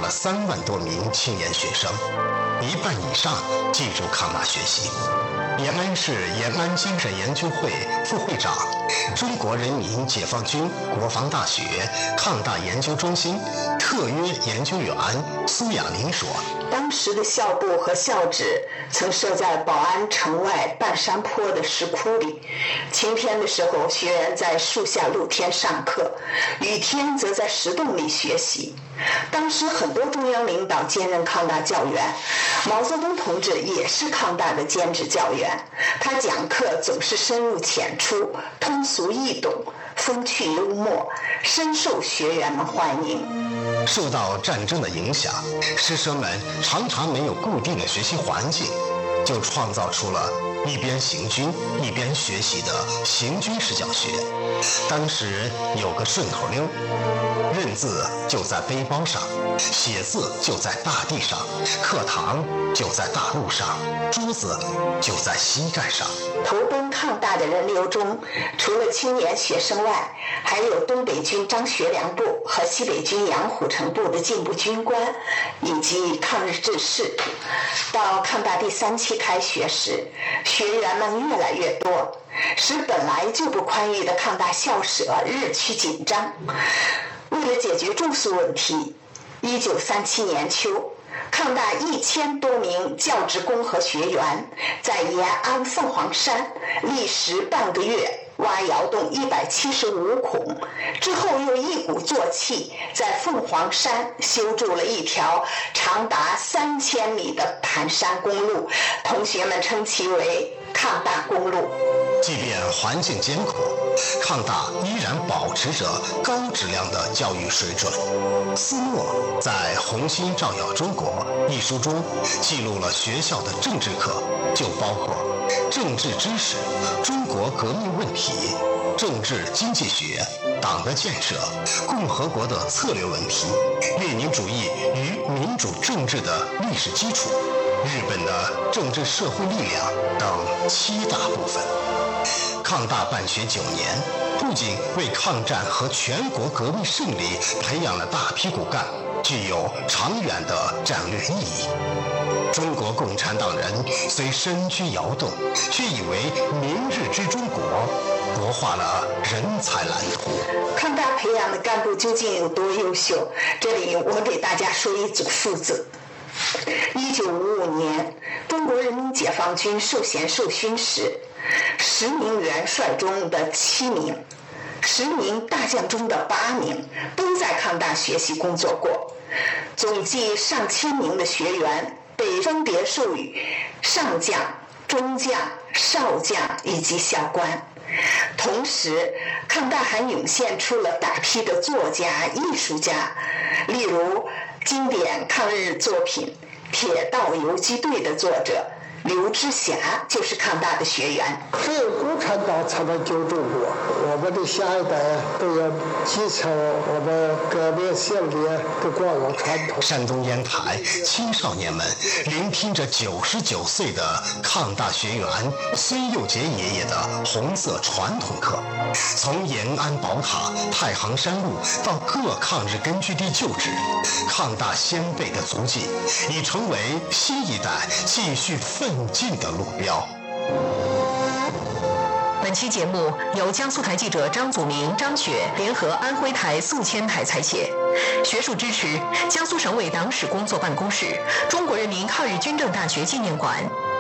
了3万多名青年学生，1半以上进入抗大学习。延安市延安精神研究会副会长、中国人民解放军国防大学抗大研究中心特约研究员苏亚玲说：“ 当时的校部和校址曾设在宝安城外半山坡的石窟里，晴天的时候，学员在树下露天上课，雨天则在石洞里学习。当时很多中央领导兼任抗大教员，毛泽东同志也是抗大的兼职教员。他讲课总是深入浅出，通俗易懂，风趣幽默，深受学员们欢迎。” 受到战争的影响，师生们常常没有固定的学习环境，就创造出了一边行军一边学习的行军式教学。当时有个顺口溜：认字就在背包上，写字就在大地上，课堂就在大路上，桌子就在膝盖上。 投奔抗大的人流中，除了青年学生外，还有东北军张学良部和西北军杨虎城部的进步军官，以及抗日志士。到抗大第3期开学时，学员们越来越多，使本来就不宽裕的抗大校舍日趋紧张。为了解决住宿问题，1937年秋，抗大1000多名教职工和学员在延安凤凰山历时半个月挖窑洞175孔，之后又一鼓作气在凤凰山修筑了一条长达3000米的盘山公路，同学们称其为抗大公路。 即便环境艰苦，抗大依然保持着高质量的教育水准。斯诺在《红星照耀中国》一书中记录了学校的政治课，就包括政治知识、中国革命问题、政治经济学、党的建设、共和国的策略问题、列宁主义与民主政治的历史基础、日本的政治社会力量等7大部分。抗大办学9年，不仅为抗战和全国革命胜利培养了大批骨干，具有长远的战略意义。中国共产党人虽身居窑洞，却以为明日之中国，国画了人才蓝图。 抗大培养的干部究竟有多优秀？这里我给大家说一组数字。1955年，中国人民解放军授衔授勋时，10名元帅中的7名，10名大将中的8名都在抗大学习工作过，总计上千名的学员被分别授予上将、中将、少将以及校官。同时，抗大还涌现出了大批的作家、艺术家，例如经典抗日作品《铁道游击队》的作者刘知霞就是抗大的学员。 只有共产党才能救中国，我们的下一代都要继承我们革命先烈的光荣传统。 山东烟台青少年们聆听着99岁的抗大学员孙幼杰爷爷的红色传统课，从延安宝塔、太行山路到各抗日根据地旧址，抗大先辈的足迹已成为新一代继续奋进的路标。 本期节目由江苏台记者张祖明、张雪联合安徽台宿迁台采写，学术支持江苏省委党史工作办公室、中国人民抗日军政大学纪念馆。